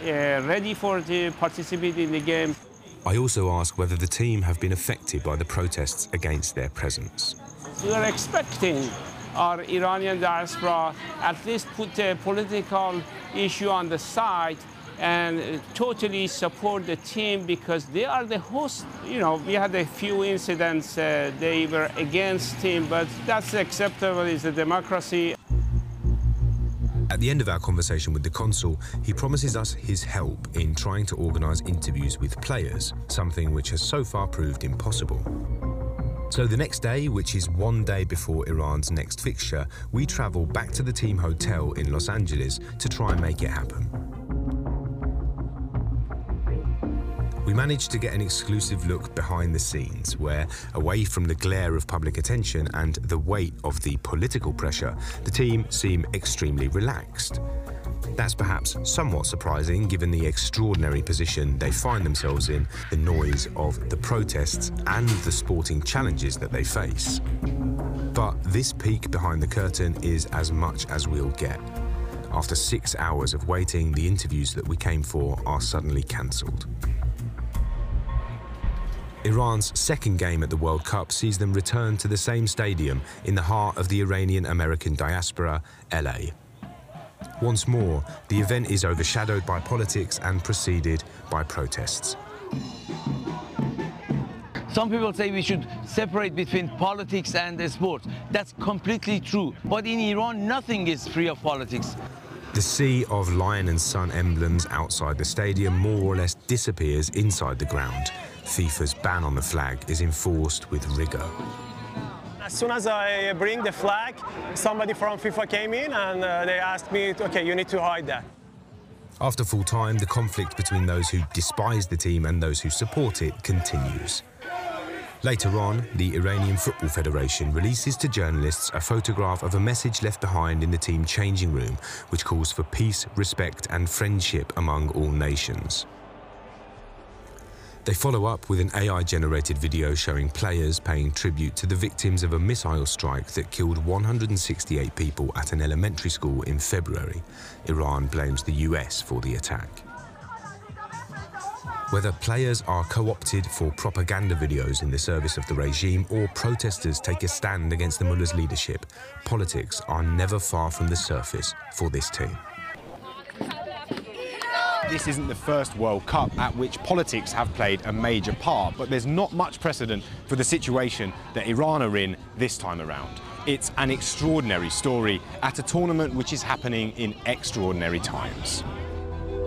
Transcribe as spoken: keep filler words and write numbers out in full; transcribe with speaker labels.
Speaker 1: uh, ready for the participate in the game.
Speaker 2: I also ask whether the team have been affected by the protests against their presence.
Speaker 1: We are expecting our Iranian diaspora at least put the political issue on the side and totally support the team because they are the host. You know, we had a few incidents, uh, they were against team, but that's acceptable, it's a democracy.
Speaker 2: At the end of our conversation with the consul, he promises us his help in trying to organise interviews with players, something which has so far proved impossible. So the next day, which is one day before Iran's next fixture, we travel back to the team hotel in Los Angeles to try and make it happen. We managed to get an exclusive look behind the scenes where, away from the glare of public attention and the weight of the political pressure, the team seem extremely relaxed. That's perhaps somewhat surprising given the extraordinary position they find themselves in, the noise of the protests and the sporting challenges that they face. But this peek behind the curtain is as much as we'll get. After six hours of waiting, the interviews that we came for are suddenly cancelled. Iran's second game at the World Cup sees them return to the same stadium in the heart of the Iranian-American diaspora, L A. Once more, the event is overshadowed by politics and preceded by protests.
Speaker 3: Some people say we should separate between politics and sports. That's completely true. But in Iran, nothing is free of politics.
Speaker 2: The sea of lion and sun emblems outside the stadium more or less disappears inside the ground. FIFA's ban on the flag is enforced with rigour.
Speaker 4: As soon as I bring the flag, somebody from FIFA came in and uh, they asked me, okay, you need to hide that.
Speaker 2: After full time, the conflict between those who despise the team and those who support it continues. Later on, the Iranian Football Federation releases to journalists a photograph of a message left behind in the team changing room, which calls for peace, respect and friendship among all nations. They follow up with an A I-generated video showing players paying tribute to the victims of a missile strike that killed one hundred sixty-eight people at an elementary school in February. Iran blames the U S for the attack. Whether players are co-opted for propaganda videos in the service of the regime or protesters take a stand against the mullah's leadership, politics are never far from the surface for this team.
Speaker 5: This isn't the first World Cup at which politics have played a major part, but there's not much precedent for the situation that Iran are in this time around. It's an extraordinary story at a tournament which is happening in extraordinary times.